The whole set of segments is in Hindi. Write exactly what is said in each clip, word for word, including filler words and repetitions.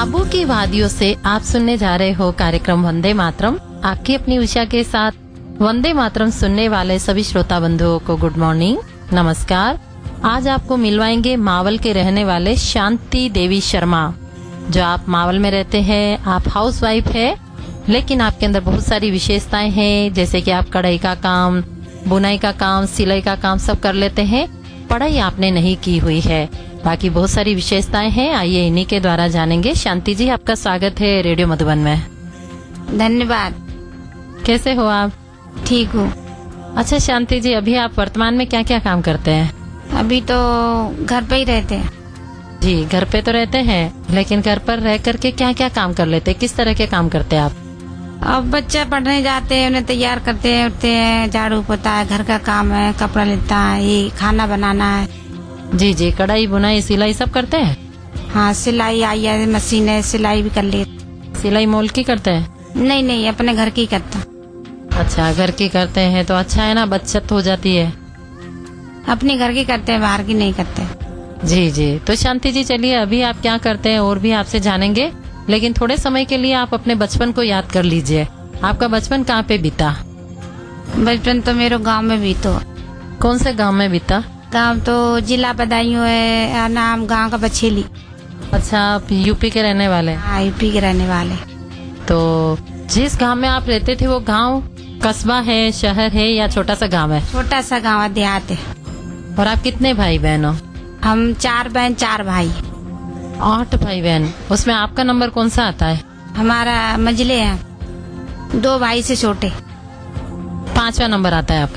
खाबों की वादियों से आप सुनने जा रहे हो कार्यक्रम वंदे मातरम। आपकी अपनी उषा के साथ वंदे मातरम सुनने वाले सभी श्रोता बंधुओं को गुड मॉर्निंग, नमस्कार। आज आपको मिलवाएंगे मावल के रहने वाले शांति देवी शर्मा। जो आप मावल में रहते हैं, आप हाउस वाइफ है, लेकिन आपके अंदर बहुत सारी विशेषताएं हैं, जैसे कि आप कढ़ाई का काम, बुनाई का काम, सिलाई का काम सब कर लेते हैं। पढ़ाई आपने नहीं की हुई है, बाकी बहुत सारी विशेषताएं हैं। आइए इन्हीं के द्वारा जानेंगे। शांति जी, आपका स्वागत है रेडियो मधुबन में। धन्यवाद। कैसे हो आप? ठीक हूँ। अच्छा शांति जी, अभी आप वर्तमान में क्या क्या काम करते हैं? अभी तो घर पे ही रहते हैं। जी, घर पे तो रहते हैं, लेकिन घर पर रह करके क्या क्या काम कर लेते हैं? किस तरह के काम करते हैं आप? अब बच्चे पढ़ने जाते हैं, उन्हें तैयार करते हैं, उठते हैं, झाड़ू पोता है, घर का काम है, कपड़ा लेता है, ये खाना बनाना है। जी जी, कढ़ाई बुनाई सिलाई सब करते हैं? हाँ, सिलाई आई है, मशीन है, सिलाई भी कर ले। सिलाई मोल की करते हैं? नहीं नहीं, अपने घर की करता। अच्छा, घर की करते हैं तो अच्छा है ना, बचत हो जाती है। अपने घर की करते हैं, बाहर की नहीं करते। जी जी, तो शांति जी चलिए, अभी आप क्या करते हैं और भी आपसे जानेंगे, लेकिन थोड़े समय के लिए आप अपने बचपन को याद कर लीजिए। आपका बचपन कहाँ पे बीता? बचपन तो मेरे गांव में बीतो। कौन से गांव में बीता? गांव तो जिला बदायूं है, नाम गांव का बछेली। अच्छा, आप यूपी के रहने वाले? हाँ, यूपी के रहने वाले। तो जिस गांव में आप रहते थे वो गांव कस्बा है, शहर है या छोटा सा गांव है? छोटा सा गांव है, देहात है। और आप कितने भाई बहन हो? हम चार बहन चार भाई। आठ भाई बहन। उसमें आपका नंबर कौन सा आता है? हमारा मंझले है, दो भाई से छोटे। पांचवा नंबर आता है आपका।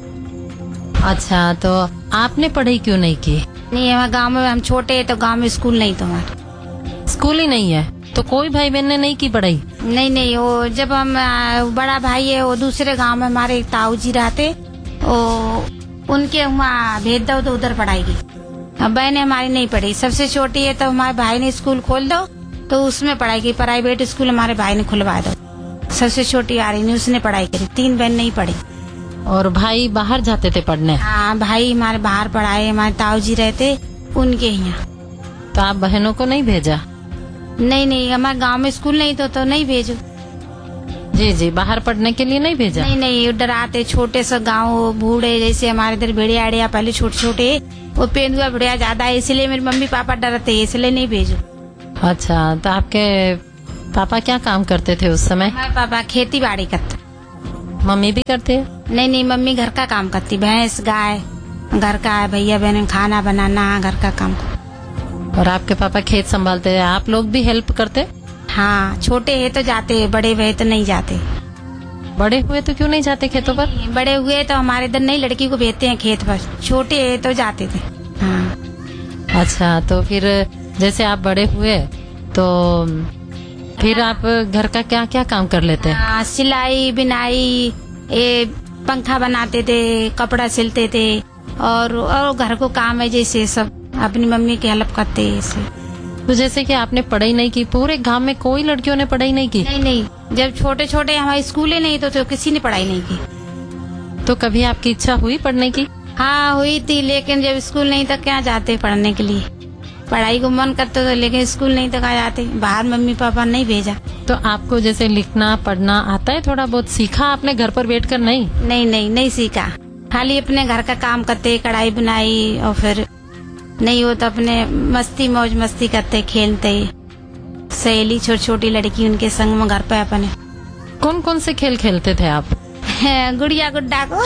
अच्छा, तो आपने पढ़ाई क्यों नहीं की? नहीं, हमारे गांव में हम छोटे हैं तो गांव में स्कूल नहीं तो हमारे। स्कूल ही नहीं है तो कोई भाई बहन ने नहीं की पढ़ाई? नहीं नहीं, वो जब हम बड़ा भाई है वो दूसरे गांव में हमारे ताऊ जी रहते, वो उनके वहाँ भेज दो तो उधर पढ़ाई की। अब बहनें हमारी नहीं पढ़ी, सबसे छोटी है तो हमारे भाई ने स्कूल खोल दो तो उसमें पढ़ाई की। प्राइवेट स्कूल हमारे भाई ने खुलवा दो। सबसे छोटी आ रही नहीं, उसने पढ़ाई करी। तीन बहन नहीं पढ़ी। और भाई बाहर जाते थे पढ़ने? हाँ, भाई हमारे बाहर पढ़ाए, हमारे ताऊ जी रहते उनके यहाँ। तो आप बहनों को नहीं भेजा? नहीं नहीं, हमारे गांव में स्कूल नहीं तो तो नहीं भेजो। जी जी, बाहर पढ़ने के लिए नहीं भेजा? नहीं नहीं, डराते। छोटे से गांव, बूढ़े जैसे हमारे इधर भेड़िया आड़िया पहले छोटे छोटे, वो पेंदुआ भेड़िया ज्यादा है, इसलिए मेरे मम्मी पापा डरते हैं, इसलिए नहीं भेजो। अच्छा, तो आपके पापा क्या काम करते थे उस समय? हमारे पापा खेती बाड़ी करते। मम्मी भी करते हैं? नहीं नहीं, मम्मी घर का काम करती, भैंस गाय घर का है, भैया बहन खाना बनाना, घर का काम। और आपके पापा खेत संभालते हैं, आप लोग भी हेल्प करते? हाँ, छोटे है तो जाते, बड़े हुए तो नहीं जाते। बड़े हुए तो क्यों नहीं जाते खेतों पर? बड़े हुए तो हमारे इधर नहीं, लड़की को भेजते हैं खेत पर। छोटे है तो जाते थे। हाँ। अच्छा, तो फिर जैसे आप बड़े हुए तो फिर आप घर का क्या क्या काम कर लेते हैं? सिलाई बिनाई, ए, पंखा बनाते थे, कपड़ा सिलते थे, और, और घर को काम है जैसे सब अपनी मम्मी की हेल्प करते हैं। तो जैसे कि आपने पढ़ाई नहीं की, पूरे गांव में कोई लड़कियों ने पढ़ाई नहीं की? नहीं नहीं, जब छोटे छोटे हमारे स्कूल ही नहीं तो, तो किसी ने पढ़ाई नहीं की। तो कभी आपकी इच्छा हुई पढ़ने की? हाँ हुई थी, लेकिन जब स्कूल नहीं तो क्या जाते पढ़ने के लिए। पढ़ाई को मन करते तो, लेकिन स्कूल नहीं तो क्या जाते, बाहर मम्मी पापा नहीं भेजा। तो आपको जैसे लिखना पढ़ना आता है? थोड़ा बहुत सीखा आपने घर पर बैठकर? नहीं नहीं नहीं, नहीं सीखा। खाली अपने घर का काम करते, कढ़ाई बुनाई, और फिर नहीं हो तो अपने मस्ती मौज मस्ती करते, खेलते। सहेली छोटी छोटी लड़की उनके संग में घर पे अपने। कौन कौन से खेल खेलते थे आप? गुड़िया गुड्डा को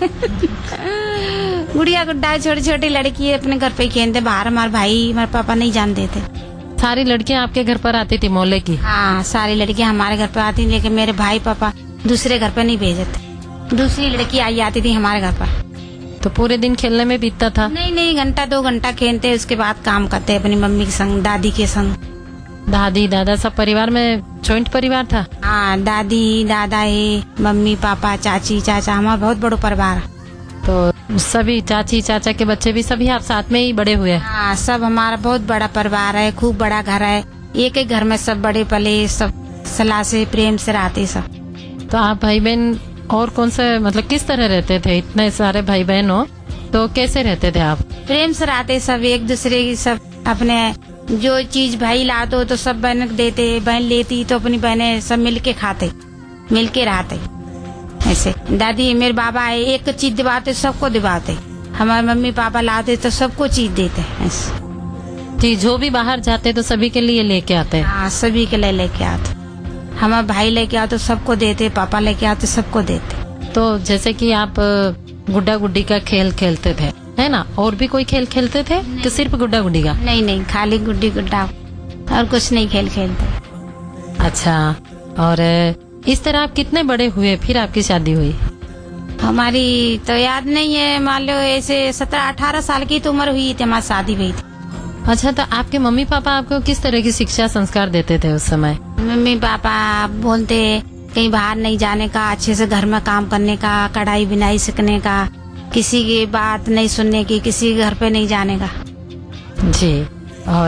गुड़िया गुड्डा छोटी छोटी लड़की अपने घर पे खेलते, बाहर हमारे भाई हमारे पापा नहीं जानते थे। सारी लड़कियां आपके घर पर आती थी मोहल्ले की? हाँ, सारी लड़कियां हमारे घर पर आती, लेकिन मेरे भाई पापा दूसरे घर पर नहीं भेजते। दूसरी लड़की आई आती थी हमारे घर पर। तो पूरे दिन खेलने में बीतता था? नहीं नहीं, घंटा दो घंटा खेलते, उसके बाद काम करते अपनी मम्मी के संग, दादी के संग। दादी दादा सब परिवार में जॉइंट परिवार था? हाँ, दादी दादा है, मम्मी पापा चाची चाचा, हमारा बहुत बड़ा परिवार। तो सभी चाची चाचा के बच्चे भी सभी आप साथ में ही बड़े हुए? हाँ, सब हमारा बहुत बड़ा परिवार है, खूब बड़ा घर है। एक एक घर में सब बड़े पले, सब सलाह से प्रेम से रहते सब। तो आप भाई बहन और कौन से, मतलब किस तरह रहते थे? इतने सारे भाई बहन हो तो कैसे रहते थे आप? प्रेम से रहते सब, एक दूसरे की सब अपने जो चीज भाई लाते तो सब बहन को देते, बहन लेती तो अपनी बहनें सब मिल के खाते, मिल के रहते। ऐसे दादी मेरे बाबा है, एक चीज दिवाते सबको दिवाते, हमारे मम्मी पापा लाते तो सबको चीज देते। ऐसे जी, जो भी बाहर जाते तो सभी के लिए लेके आते हैं। हाँ, सभी के लिए लेके आते। हमारे भाई लेके आते सबको देते, पापा लेके आते सबको देते। तो जैसे कि आप गुड्डा गुड्डी का खेल खेलते थे, है ना? और भी कोई खेल खेलते थे कि सिर्फ गुड्डा गुड्डी का? नहीं नहीं, खाली गुड्डी गुड्डा, और कुछ नहीं खेल खेलते। अच्छा, और इस तरह आप कितने बड़े हुए फिर आपकी शादी हुई? हमारी तो याद नहीं है, मान लो ऐसे सत्रह अठारह साल की तो उम्र हुई थी, हमारी शादी हुई थी। अच्छा, तो आपके मम्मी पापा आपको किस तरह की शिक्षा संस्कार देते थे उस समय? मम्मी पापा बोलते कहीं बाहर नहीं जाने का, अच्छे से घर में काम करने का, कढ़ाई बुनाई सीखने का, किसी की बात नहीं सुनने की, किसी के घर पे नहीं जाने का। जी, और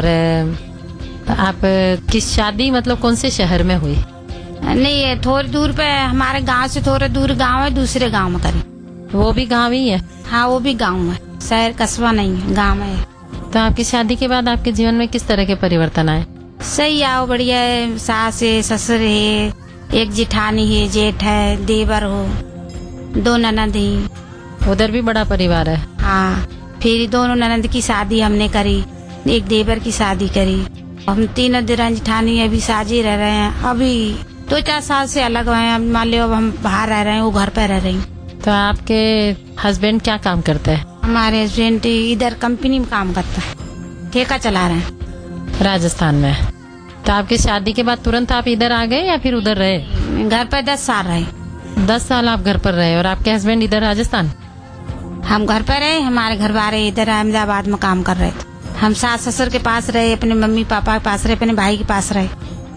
आप की शादी मतलब कौन से शहर में हुई? नहीं, है थोड़ी दूर पे, हमारे गांव से थोड़े दूर गांव है, दूसरे गांव में करी। वो भी गांव ही है? हाँ, वो भी गांव है, शहर कस्बा नहीं है, गांव है। तो आपकी शादी के बाद आपके जीवन में किस तरह के परिवर्तन आए? सही आओ, बढ़िया है। सास है, ससुर है, एक जिठानी है, जेठ है, देवर हो, दो ननद है। उधर भी बड़ा परिवार है? हाँ, फिर दोनों ननद की शादी हमने करी, एक देवर की शादी करी। हम तीनों दिरानी जिठानी अभी साझी रह रहे हैं। अभी दो चार साल से अलग हुए हैं, मान लो अब हम बाहर रह रहे हैं, वो घर पे रह रही हैं। तो आपके हस्बैंड क्या काम करते हैं? हमारे हस्बैंड इधर कंपनी में काम करता है, ठेका चला रहे हैं राजस्थान में। तो आपकी शादी के बाद तुरंत आप इधर आ गए या फिर उधर रहे? घर पर दस साल रहे। दस साल आप घर पर रहे और आपके हस्बैंड इधर राजस्थान? हम घर पर रहे, हमारे घर वाले इधर अहमदाबाद में काम कर रहे थे। हम सास ससुर के पास रहे, अपने मम्मी पापा के पास रहे, अपने भाई के पास रहे।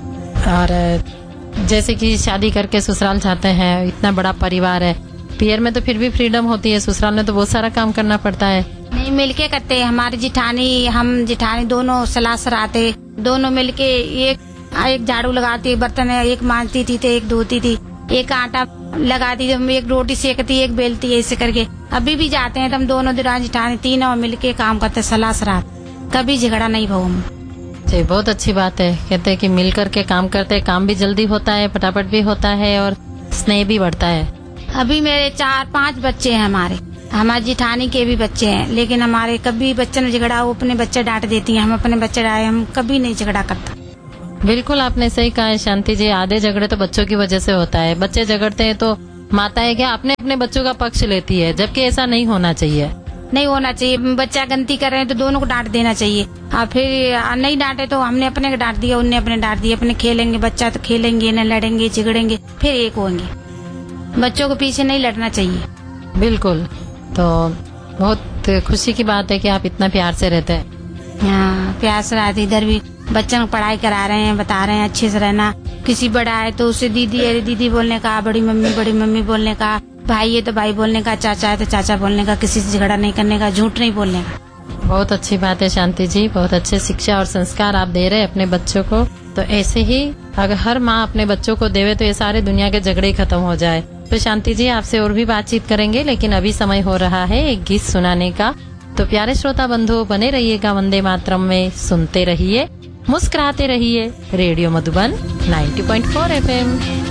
और जैसे कि शादी करके ससुराल जाते हैं, इतना बड़ा परिवार है, पियर में तो फिर भी फ्रीडम होती है, ससुराल में तो बहुत सारा काम करना पड़ता है। नहीं, मिलके करते हैं। हमारी जिठानी, हम जिठानी दोनों सलाह सराते, दोनों मिलके एक एक झाड़ू लगाती, बर्तन एक मांजती थी तो एक धोती थी, एक आटा लगाती थी, हम एक रोटी सेकती, एक बेलती, ऐसे करके। अभी भी जाते हैं तो हम दोनों दिरानी जिठानी तीनों मिलके काम करते, सलाह सरात, कभी झगड़ा नहीं भाव हम। जी, बहुत अच्छी बात है। कहते हैं कि मिल करके काम करते, काम भी जल्दी होता है, फटाफट भी होता है और स्नेह भी बढ़ता है। अभी मेरे चार पांच बच्चे हैं, हमारे हमारी जिठानी के भी बच्चे हैं, लेकिन हमारे कभी बच्चे ने झगड़ा, वो अपने बच्चे डांट देती हैं, हम अपने बच्चे डांटे, हम कभी नहीं झगड़ा करता। बिल्कुल आपने सही कहा है शांति जी, आधे झगड़े तो बच्चों की वजह से होता है। बच्चे झगड़ते हैं तो माताएं क्या अपने अपने बच्चों का पक्ष लेती है, जबकि ऐसा नहीं होना चाहिए। नहीं होना चाहिए। बच्चा गलती कर रहे हैं तो दोनों को डांट देना चाहिए, और फिर नहीं डांटे तो हमने अपने को डांट दिया, उनने अपने डांट दिया। अपने खेलेंगे, बच्चा तो खेलेंगे, न लड़ेंगे झगड़ेंगे, फिर एक होंगे। बच्चों को पीछे नहीं लड़ना चाहिए। बिल्कुल, तो बहुत खुशी की बात है कि आप इतना प्यार से रहते हैं। हाँ, प्यार से रहते। इधर भी बच्चों को पढ़ाई करा रहे हैं, बता रहे हैं अच्छे से रहना। किसी बड़ा है तो उसे दीदी अरे दीदी बोलने का, बड़ी मम्मी बड़ी मम्मी बोलने का, भाई है तो भाई बोलने का, चाचा है तो चाचा बोलने का, किसी से झगड़ा नहीं करने का, झूठ नहीं बोलने का। बहुत अच्छी बात है शांति जी, बहुत अच्छे शिक्षा और संस्कार आप दे रहे हैं अपने बच्चों को। तो ऐसे ही अगर हर माँ अपने बच्चों को देवे तो ये सारे दुनिया के झगड़े खत्म हो जाए। तो शांति जी आपसे और भी बातचीत करेंगे, लेकिन अभी समय हो रहा है एक गीत सुनाने का। तो प्यारे श्रोता बंधु बने रहिएगा वंदे मातरम में, सुनते रहिए, मुस्कुराते रहिए। Radio Madhuban ninety point four F M.